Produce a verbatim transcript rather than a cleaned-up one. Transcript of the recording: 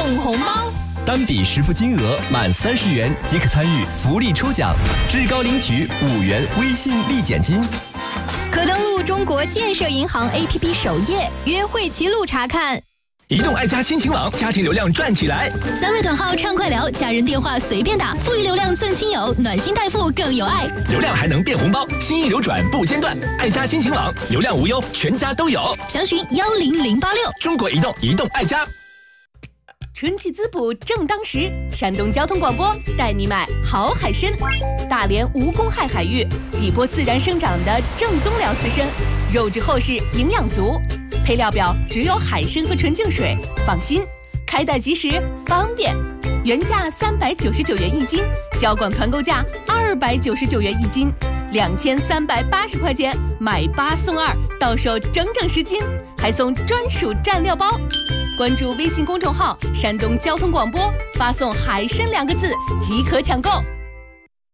送红包。 单笔实付金额满三十元即可参与福利抽奖，至高领取五元微信立减金。 可登录中国建设银行 A P P 首页约会齐录查看。 移动爱家亲情网，家庭流量赚起来！ 三位短号畅快聊，家人电话随便打，富裕流量赠亲友，暖心代付更有爱。 流量还能变红包，心意流转不间断。爱家亲情网，流量无忧，全家都有。 详询幺零零八六。 中国移动，移动爱家。 春季滋补正当时，山东交通广播带你买好海参。大连无公害海域，底波自然生长的正宗辽刺参，肉质厚实，营养足。配料表只有海参和纯净水，放心，开袋即时，方便。原价三百九十九元一斤，交广团购价二百九十九元一斤，两千三百八十块钱买八送二，到手整整十斤，还送专属蘸料包。关注微信公众号“山东交通广播”，发送“海参”两个字即可抢购。